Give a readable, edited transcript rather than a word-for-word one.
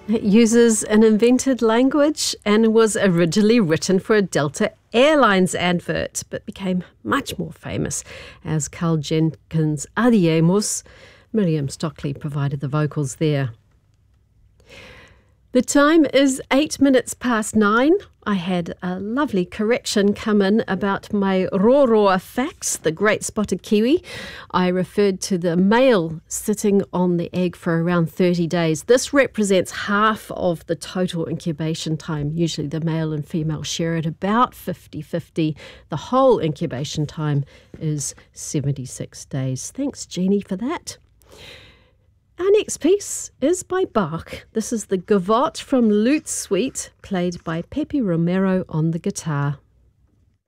It uses an invented language and was originally written for a Delta Airlines advert, but became much more famous as Carl Jenkins' Adiemos. Miriam Stockley provided the vocals there. The time is 8 minutes past 9. I had a lovely correction come in about my roroa facts, the great spotted kiwi. I referred to the male sitting on the egg for around 30 days. This represents half of the total incubation time. Usually the male and female share it about 50-50. The whole incubation time is 76 days. Thanks, Jeannie, for that. Our next piece is by Bach. This is the Gavotte from Lute Suite, played by Pepe Romero on the guitar.